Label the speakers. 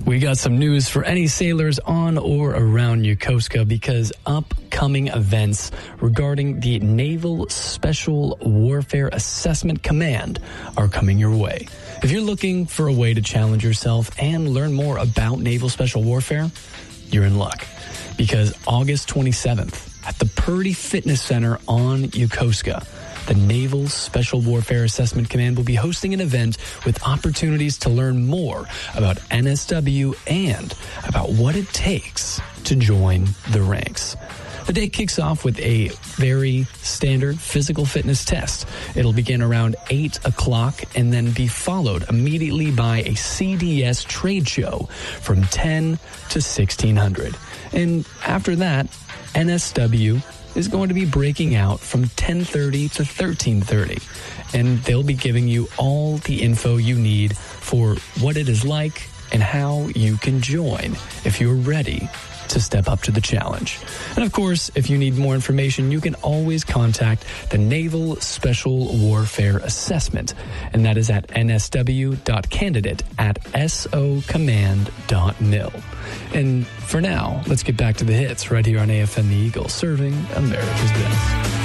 Speaker 1: We got some news for any sailors on or around Yokosuka because upcoming events regarding the Naval Special Warfare Assessment Command are coming your way. If you're looking for a way to challenge yourself and learn more about Naval Special Warfare, you're in luck. Because August 27th at the Purdy Fitness Center on Yokosuka, the Naval Special Warfare Assessment Command will be hosting an event with opportunities to learn more about NSW and about what it takes to join the ranks. The day kicks off with a very standard physical fitness test. It'll begin around 8 o'clock and then be followed immediately by a CDS trade show from 10 to 1600. And after that, NSW is going to be breaking out from 10:30 to 13:30. And they'll be giving you all the info you need for what it is like and how you can join if you're ready to step up to the challenge. And of course, if you need more information, you can always contact the Naval Special Warfare Assessment, and that is at nsw.candidate@socommand.mil. And for now, let's get back to the hits right here on AFN The Eagle, serving America's best.